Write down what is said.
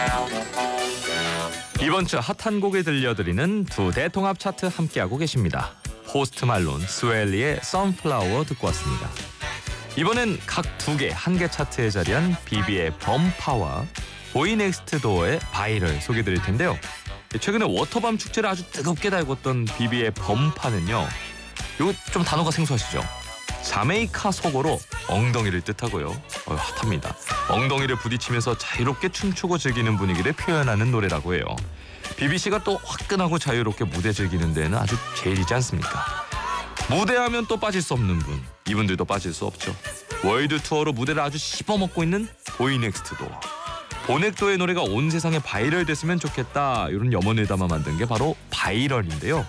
이번 주 핫한 곡을 들려드리는 두 대통합 차트 함께하고 계십니다. 포스트 말론, 스웰리의 Sunflower 듣고 왔습니다. 이번엔 각 두 개, 한 개 차트에 자리한 비비의 범파와 보이넥스트도어의 바이럴 소개드릴 텐데요. 최근에 워터밤 축제를 아주 뜨겁게 달궜던 비비의 범파는요. 이거 좀 단어가 생소하시죠? 자메이카 속어로 엉덩이를 뜻하고요. 핫합니다. 엉덩이를 부딪히면서 자유롭게 춤추고 즐기는 분위기를 표현하는 노래라고 해요. 비비씨가 또 화끈하고 자유롭게 무대 즐기는 데는 아주 제일이지 않습니까? 무대하면 또 빠질 수 없는 분, 이분들도 빠질 수 없죠. 월드 투어로 무대를 아주 씹어먹고 있는 보이넥스트도어. 보넥도의 노래가 온 세상에 바이럴 됐으면 좋겠다, 이런 염원을 담아 만든 게 바로 바이럴인데요.